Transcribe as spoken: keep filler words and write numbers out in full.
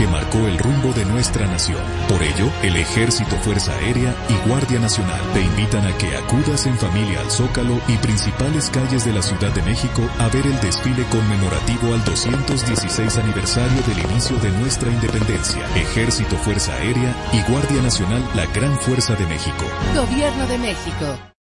que marcó el rumbo de nuestra nación. Por ello, el Ejército, Fuerza Aérea y Guardia Nacional te invitan a que acudas en familia al Zócalo y principales calles de la Ciudad de México a ver el desfile conmemorativo al doscientos dieciséis aniversario del inicio de nuestra independencia. Ejército, Fuerza Aérea y Guardia Nacional, la gran fuerza de México. Gobierno de México.